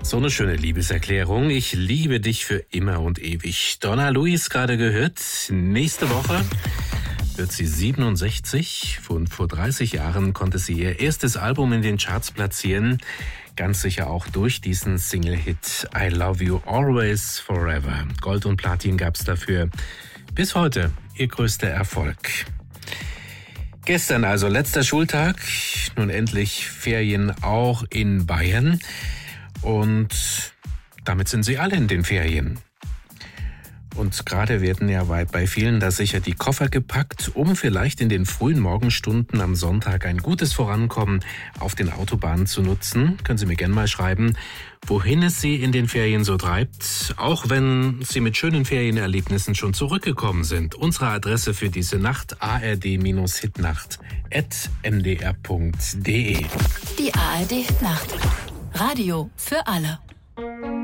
So eine schöne Liebeserklärung. Ich liebe dich für immer und ewig. Donna Luis gerade gehört. Nächste Woche wird sie 67. Und vor 30 Jahren konnte sie ihr erstes Album in den Charts platzieren. Ganz sicher auch durch diesen Single-Hit I Love You Always Forever. Gold und Platin gab's dafür. Bis heute ihr größter Erfolg. Gestern also letzter Schultag. Nun endlich Ferien auch in Bayern. Und damit sind sie alle in den Ferien. Und gerade werden ja bei vielen da sicher die Koffer gepackt, um vielleicht in den frühen Morgenstunden am Sonntag ein gutes Vorankommen auf den Autobahnen zu nutzen. Können Sie mir gerne mal schreiben, wohin es Sie in den Ferien so treibt, auch wenn Sie mit schönen Ferienerlebnissen schon zurückgekommen sind. Unsere Adresse für diese Nacht: ard-hitnacht@mdr.de. Die ARD Hitnacht. Radio für alle.